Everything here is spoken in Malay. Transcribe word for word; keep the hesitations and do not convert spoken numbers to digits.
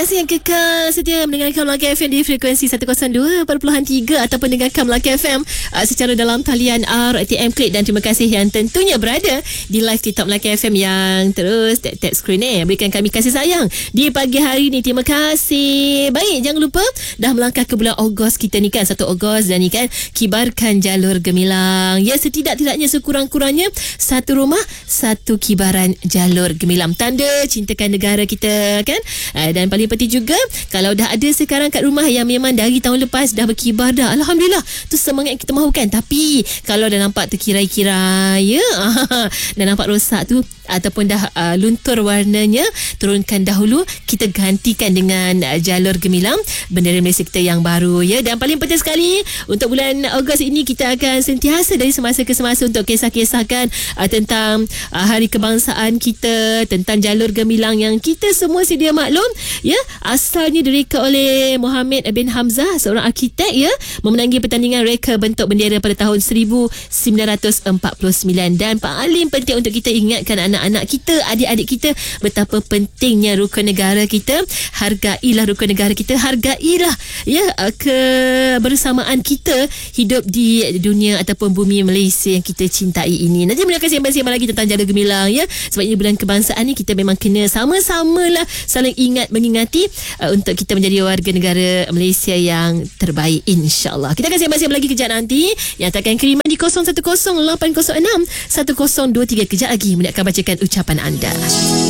kasih yang kekal setia mendengarkan Melaka F M di frekuensi seratus dua perpuluhan tiga ataupun dengarkan Melaka F M uh, secara dalam talian R T M Klik, dan terima kasih yang tentunya berada di live TikTok Melaka F M yang terus tap-tap skrin eh berikan kami kasih sayang di pagi hari ni. Terima kasih. Baik, jangan lupa dah melangkah ke bulan Ogos kita ni kan, satu Ogos, dan ni kan kibarkan jalur gemilang. Ya, setidak-tidaknya sekurang-kurangnya satu rumah satu kibaran jalur gemilang, tanda cintakan negara kita kan. Uh, dan paling penting juga, kalau dah ada sekarang kat rumah yang memang dari tahun lepas dah berkibar dah, alhamdulillah, tu semangat yang kita mahukan. Tapi kalau dah nampak terkirai-kirai ya, dah nampak rosak tu ataupun dah uh, luntur warnanya, turunkan dahulu, kita gantikan dengan uh, jalur gemilang bendera Malaysia kita yang baru ya. Dan paling penting sekali, untuk bulan Ogos ini kita akan sentiasa dari semasa ke semasa untuk kisah-kisahkan uh, tentang uh, hari kebangsaan kita, tentang jalur gemilang yang kita semua sedia maklum ya, asalnya direka oleh Muhammad bin Hamzah, seorang arkitek ya, memenangi pertandingan reka bentuk bendera pada tahun seribu sembilan ratus empat puluh sembilan. Dan paling penting untuk kita ingatkan anak-anak kita, adik-adik kita, betapa pentingnya rukun negara kita. Hargailah rukun negara kita, hargailah ya kebersamaan kita hidup di dunia ataupun bumi Malaysia yang kita cintai ini. Nanti mereka sembang-sembang lagi tentang jalur gemilang ya. Sebab ini bulan kebangsaan ni, kita memang kena sama-samalah saling ingat mengingati uh, untuk kita menjadi warga negara Malaysia yang terbaik, insya-Allah. Kita akan sembang-sembang lagi kejap nanti. Yang akan kiriman di kosong satu kosong lapan kosong enam satu kosong dua tiga. Kejap lagi Muni akan bacakan ucapan anda.